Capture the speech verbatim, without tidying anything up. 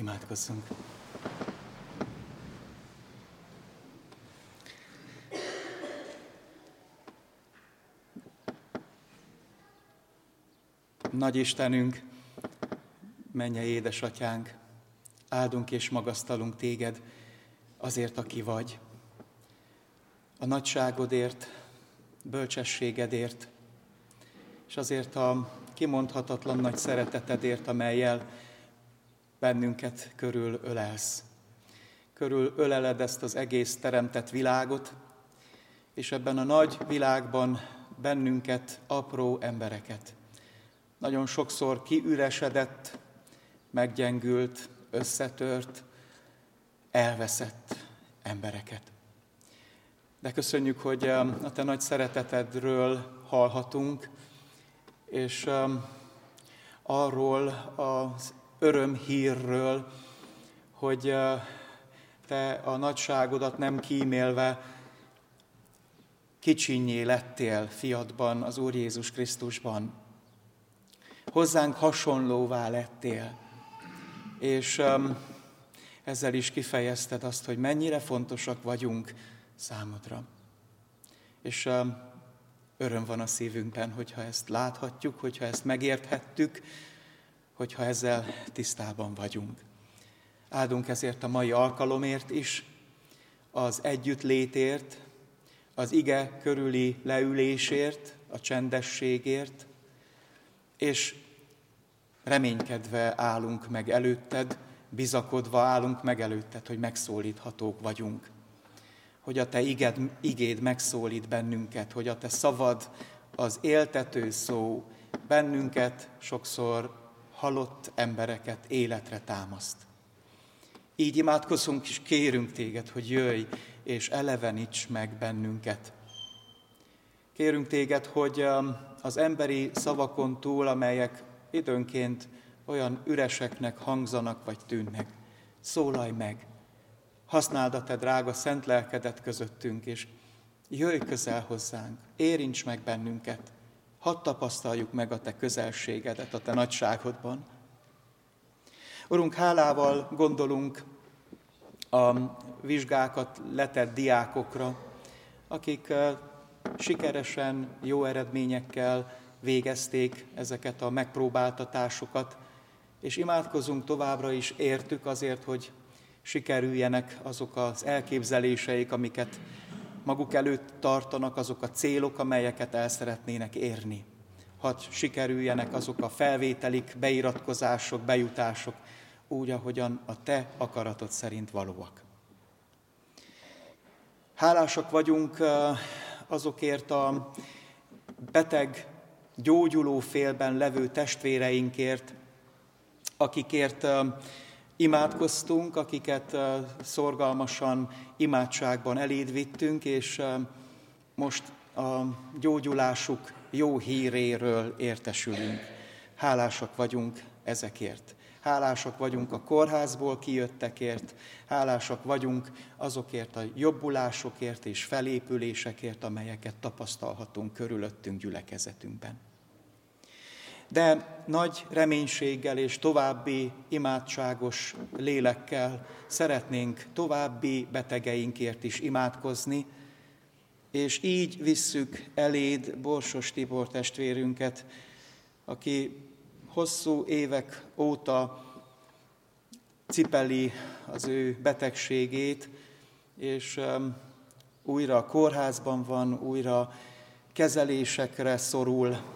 Imádkozzunk! Nagy Istenünk, mennyei édesatyánk, áldunk és magasztalunk téged azért, aki vagy. A nagyságodért, bölcsességedért, és azért a kimondhatatlan nagy szeretetedért, amellyel bennünket körül ölelsz. Körül öleled ezt az egész teremtett világot, és ebben a nagy világban bennünket, apró embereket. Nagyon sokszor kiüresedett, meggyengült, összetört, elveszett embereket. De köszönjük, hogy a te nagy szeretetedről hallhatunk, és arról az örömhírről, hogy te a nagyságodat nem kímélve kicsinnyé lettél fiadban, az Úr Jézus Krisztusban. Hozzánk hasonlóvá lettél, és ezzel is kifejezted azt, hogy mennyire fontosak vagyunk számodra. És öröm van a szívünkben, hogyha ezt láthatjuk, hogyha ezt megérthettük, hogyha ezzel tisztában vagyunk. Áldunk ezért a mai alkalomért is, az együttlétért, az ige körüli leülésért, a csendességért, és reménykedve állunk meg előtted, bizakodva állunk meg előtted, hogy megszólíthatók vagyunk. Hogy a te igéd, igéd megszólít bennünket, hogy a te szavad, az éltető szó bennünket, sokszor halott embereket életre támaszt. Így imádkozunk és kérünk téged, hogy jöjj és eleveníts meg bennünket. Kérünk téged, hogy az emberi szavakon túl, amelyek időnként olyan üreseknek hangzanak vagy tűnnek, szólalj meg, használd a te drága szent lelkedet közöttünk, és jöjj közel hozzánk, érints meg bennünket, hadd tapasztaljuk meg a te közelségedet a te nagyságodban. Urunk, hálával gondolunk a vizsgákat letett diákokra, akik sikeresen, jó eredményekkel végezték ezeket a megpróbáltatásokat, és imádkozunk továbbra is értük azért, hogy sikerüljenek azok az elképzeléseik, amiket maguk előtt tartanak, azok a célok, amelyeket el szeretnének érni. Hadd sikerüljenek azok a felvételik, beiratkozások, bejutások, úgy, ahogyan a te akaratod szerint valóak. Hálásak vagyunk azokért a beteg, gyógyuló félben levő testvéreinkért, akikért imádkoztunk, akiket szorgalmasan imádságban eléd vittünk, és most a gyógyulásuk jó híréről értesülünk. Hálásak vagyunk ezekért. Hálásak vagyunk a kórházból kijöttekért, hálásak vagyunk azokért a jobbulásokért és felépülésekért, amelyeket tapasztalhatunk körülöttünk gyülekezetünkben. De nagy reménységgel és további imádságos lélekkel szeretnénk további betegeinkért is imádkozni, és így visszük eléd Borsos Tibor testvérünket, aki hosszú évek óta cipeli az ő betegségét, és újra a kórházban van, újra kezelésekre szorul,